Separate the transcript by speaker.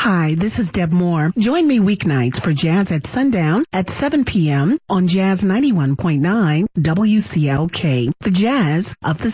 Speaker 1: Hi, this is Deb Moore. Join me weeknights for Jazz at Sundown at 7 p.m. on Jazz 91.9 WCLK, the Jazz of the